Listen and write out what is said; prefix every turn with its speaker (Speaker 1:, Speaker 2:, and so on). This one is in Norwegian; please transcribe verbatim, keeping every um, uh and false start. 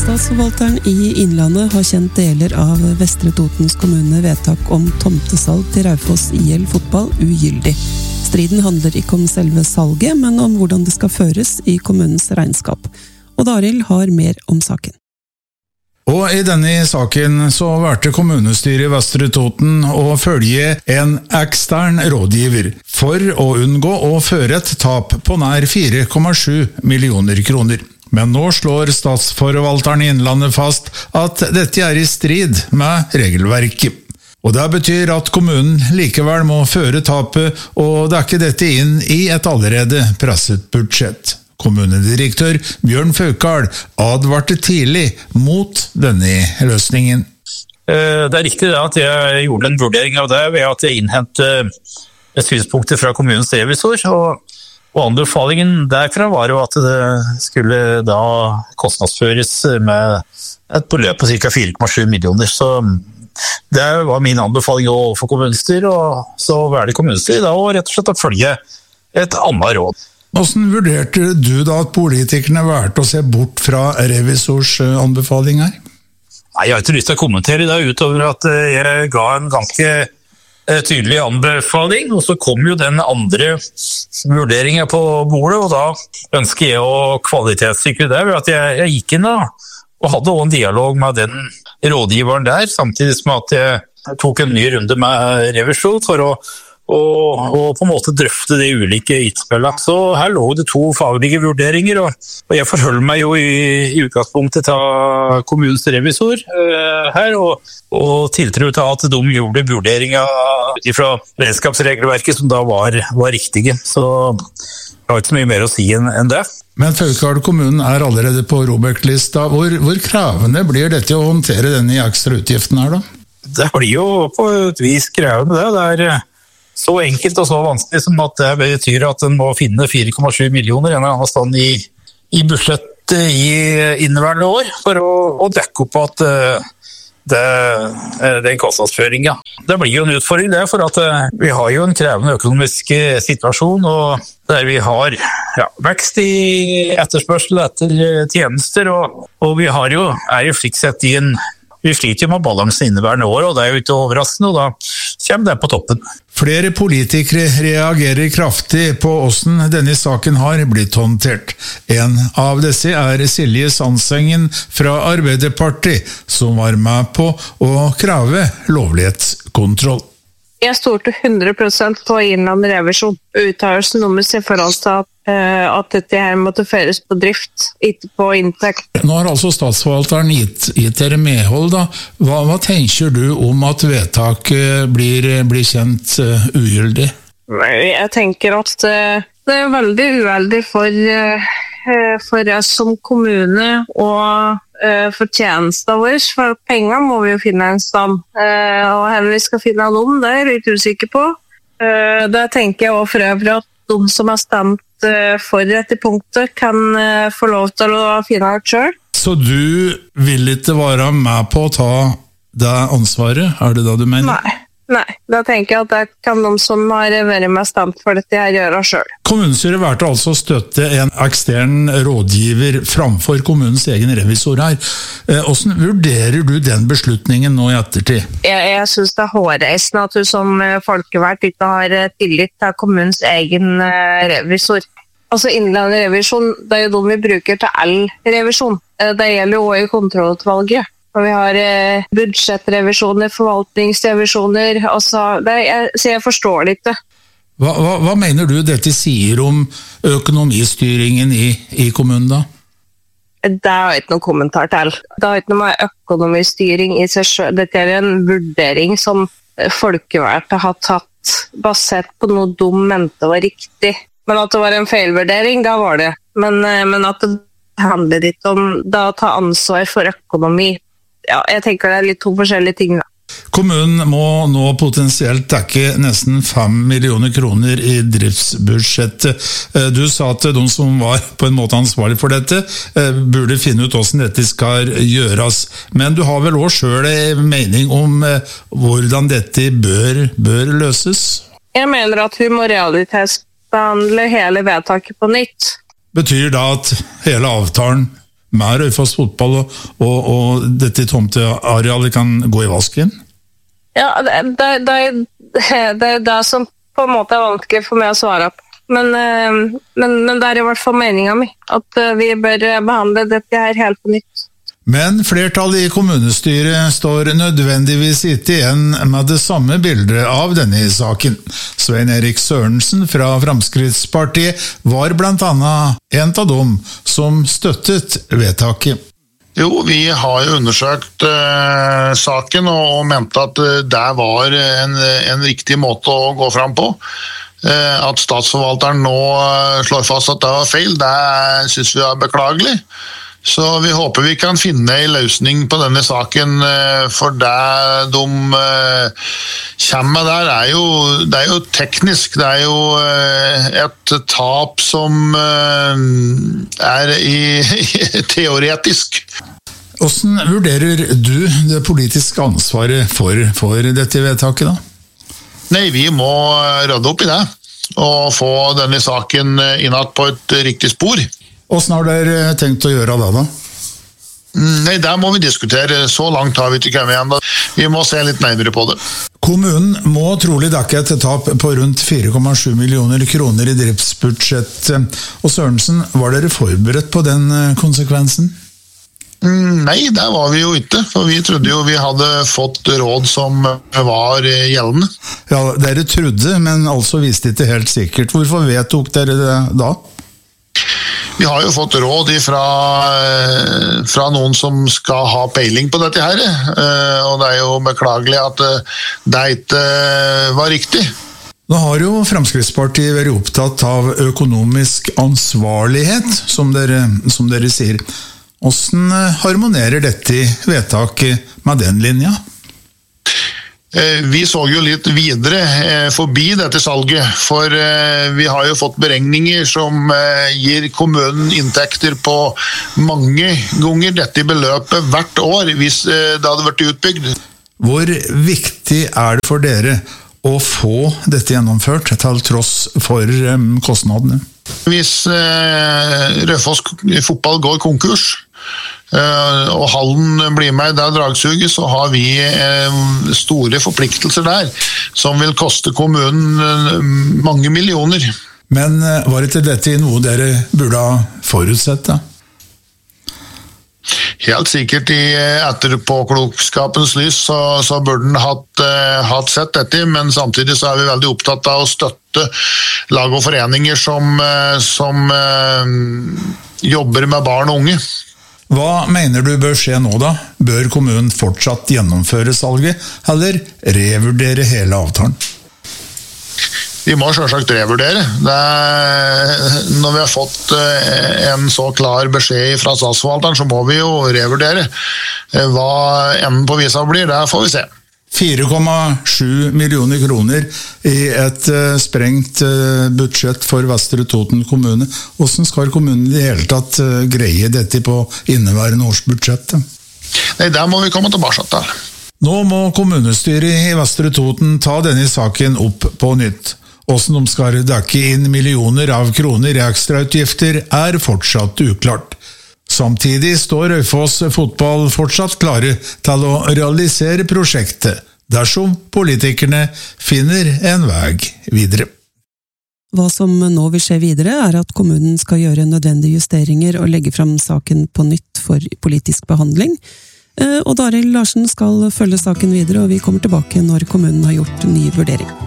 Speaker 1: Statsforvalteren i Innlandet har kjent deler av Vestre Totens kommune vedtak om tomtesalg til Raufoss I L fotball ugyldig. Striden handler ikke om selve salget, men om hvordan det skal føres i kommunens regnskap. Og Daril har mer om saken.
Speaker 2: Og i denne saken så valgte kommunestyret i Vestre Toten å følge en ekstern rådgiver for å unngå å føre et tap på nær fire komma sju millioner kroner. Men nå slår statsforvalteren i Innlandet fast at dette er i strid med regelverket. Og det betyr at kommunen likevel må føre tapet og dekke dette inn i et allerede presset budsjett. Kommunedirektør Bjørn Faukal advarte tidlig mot denne løsningen.
Speaker 3: Det er riktig at jeg gjorde en vurdering av det ved at jeg innhentet synspunkter fra kommunens revisor, og Og anbefalingen derfra var jo at det skulle da kostnadsføres med et beløp på ca. fire komma sju millioner. Så det var min anbefaling overfor kommunestyret, og så var det kommunestyret da å rett og slett å følge et annet råd.
Speaker 2: Hvordan vurderte du da at politikerne valgte å se bort fra revisors anbefaling her?
Speaker 3: Nei, jeg har ikke lyst til å kommentere det utover at jeg ga en ganske tydelig anbefaling, og så kom jo den andre vurderingen på bordet, og da ønsker jeg å kvalitetssikre det ved at jeg, jeg gikk inn da, og hadde også en dialog med den rådgiveren der, samtidig som at jeg tok en ny runde med revisjon for å og, og på en måte drøfte de ulike innspillene. Så her lå det to faglige vurderinger, og, og jeg forholder meg jo i, i utgangspunktet til kommunens revisor uh, her, og, og tiltro til at de gjorde vurderinger fra beredskapsregelverket som da var, var riktige. Så jeg har ikke så mye mer å si enn, enn det.
Speaker 2: Men Faukal kommunen er allerede på ROBEK-lista. Hvor, hvor krevende blir dette å håndtere denne ekstra utgiften her da?
Speaker 3: Det blir jo på et vis krevende det. Det er så enkelt og så vanskelig som at det betyr at en må finne fire komma sju millioner en eller annen stand i, i budsjettet i inneværende år for å, å dekke opp at uh, det, uh, den kostnadsføringen. Det blir jo en utfordring det, for at uh, vi har jo en krevende økonomisk situasjon, og der vi har ja, vekst i etterspørsel etter tjenester, og, og vi har jo, er jo slik sett i en Vi sliter jo med balansen inneværende år, og det er jo ikke overraskende, og da kommer det på toppen.
Speaker 2: Flere politikere reagerer kraftig på hvordan denne saken har blitt håndtert. En av disse er Silje Sandsengen fra Arbeiderpartiet, som var med på å kreve lovlighetskontroll.
Speaker 4: Jeg stolte hundre prosent på Innlandet revisjon. Uttalelsen om i forhold til at, uh, at dette her måtte føres på drift, ikke på inntekt.
Speaker 2: Nå har altså statsforvalteren gitt, gitt dere medhold da. Hva, hva tenker du om at vedtaket blir, blir kjent uh, ugyldig?
Speaker 4: Jeg tenker at uh, det er veldig uheldig for, uh, for oss som kommune og for tjenester vår, for penger må vi jo finne en stand, og heller vi skal finne dem, det er jeg litt usikker på. Det tenker jeg også for øvrig at de som har stemt for dette punktet kan få lov til å finne ut selv.
Speaker 2: Så du vil ikke være med på å ta det ansvaret, er det da du mener?
Speaker 4: Nei. Nei, da tenker jeg at det kan de som har vært med stemt for dette her gjøre selv.
Speaker 2: Kommunestyret valgte altså å støtte en ekstern rådgiver framfor kommunens egen revisor her. Hvordan vurderer du den beslutningen nå i ettertid?
Speaker 4: Jeg, jeg synes det er hårreisende at du som folkevalgt ikke har tillit til kommunens egen revisor. Altså Innlandet revisjon, det er jo de vi bruker til all revisjon. Det gjelder jo også i kontrollutvalget. Og vi har eh, budsjettrevisjoner, forvaltningsrevisjoner, altså, det, jeg, så jeg forstår det ikke.
Speaker 2: Hva, hva, hva mener du dette sier om økonomistyringen i, i kommunen da?
Speaker 4: Det har ikke noen kommentar til. Det har ikke noe med økonomistyring i seg selv. Dette er en vurdering som folkevalgte har tatt basert på noe de mente var riktig. Men at det var en feilvurdering, da var det. Men, men at det handler ikke om da å ta ansvar for økonomi. Ja, jeg tenker det er litt to forskjellige ting da.
Speaker 2: Kommunen må nå potensielt dekke nesten fem millioner kroner i driftsbudsjettet. Du sa at de som var på en måte ansvarlig for dette burde finne ut hvordan dette skal gjøres. Men du har vel også selv en mening om hvordan dette bør, bør løses?
Speaker 4: Jeg mener at vi må realitetsbehandle hele vedtaket på nytt.
Speaker 2: Betyr det at hele avtalen med Raufoss fotball, og, og, og dette tomtearealet kan gå i vasken?
Speaker 4: Ja, det, det, det, det er det som på en måte er vanskelig for meg å svare på. Men, men, men det er i hvert fall meningen min, at vi bør behandle dette her helt på nytt.
Speaker 2: Men flertallet i kommunestyret står nødvendigvis ikke igjen med det samme bildet av denne saken. Svein Erik Sørensen fra Fremskrittspartiet var blant annet en av dem som støttet vedtaket.
Speaker 5: Jo, vi har jo undersøkt uh, saken og, og mente at uh, det var en, en riktig måte å gå fram på. Uh, at statsforvalteren nå uh, slår fast at det var feil, det synes vi er beklagelig. Så vi håper vi kan finne en løsning på denne saken, uh, for det de uh, kommer der er jo, det er jo teknisk, det er jo uh, et tap som uh, er i, teoretisk.
Speaker 2: Hvordan vurderer du det politiske ansvaret for, for dette vedtaket da?
Speaker 5: Nei, vi må rydde opp i det, og få denne saken innad på et riktig spor.
Speaker 2: Hvordan har dere tenkt å gjøre det da?
Speaker 5: Nei, der må vi diskutere. Så langt har vi ikke kommet igjen. Vi må se litt nærmere på det.
Speaker 2: Kommunen må trolig dekke et tap på rundt fire komma sju millioner kroner i driftsbudsjett. Og Sørensen, var dere forberedt på den konsekvensen?
Speaker 5: Nei, der var vi jo ikke, for vi trodde jo vi hadde fått råd som var gjeldende.
Speaker 2: Ja, dere trodde, men altså visste ikke helt sikkert. Hvorfor vedtok dere det da?
Speaker 5: Vi har jo fått råd fra, fra noen som skal ha peiling på dette her, og det er jo beklagelig at det ikke var riktig.
Speaker 2: Nå har jo Fremskrittspartiet vært opptatt av økonomisk ansvarlighet, som dere, som dere sier. Hvordan harmonerer dette vedtaket med den linja?
Speaker 5: Vi så jo litt videre forbi dette salget, for vi har jo fått beregninger som gir kommunen inntekter på mange ganger dette beløpet hvert år, hvis det hadde vært utbygd.
Speaker 2: Hvor viktig er det for dere å få dette gjennomført til tross for kostnadene?
Speaker 5: Hvis Raufoss fotball går konkurs, og hallen blir med i det dragsuget, så har vi store forpliktelser der, som vil koste kommunen mange millioner.
Speaker 2: Men var ikke dette noe dere burde ha forutsett da?
Speaker 5: Helt sikkert i etterpåklokskapens lys så, så burde den hatt, uh, hatt sett dette, men samtidig så er vi veldig opptatt av å støtte lag og foreninger som, uh, som uh, jobber med barn og unge.
Speaker 2: Hva mener du bør skje nå da? Bør kommunen fortsatt gjennomføre salget, eller revurdere hele avtalen?
Speaker 5: Vi må selvsagt revurdere. Det er, når vi har fått en så klar beskjed fra statsforvalteren, så må vi jo revurdere. Hva enden på visa blir, det får vi se.
Speaker 2: fire komma sju millioner kroner i et sprengt budsjett for Vestre Toten kommune. Hvordan skal kommunen i det hele tatt greie dette på inneværende års budsjett?
Speaker 5: Nei, der må vi komme tilbake til.
Speaker 2: Nå må kommunestyret i Vestre Toten ta denne saken opp på nytt. Hvordan de skal dekke inn millioner av kroner i ekstrautgifter er fortsatt uklart. Samtidig står Raufoss fotball fortsatt klare til å realisere prosjektet, dersom politikerne finner en vei videre.
Speaker 1: Hva som nå vil skje videre er at kommunen skal gjøre nødvendige justeringer og legge fram saken på nytt for politisk behandling. Og Daril Larsen skal følge saken videre, og vi kommer tilbake når kommunen har gjort ny vurdering.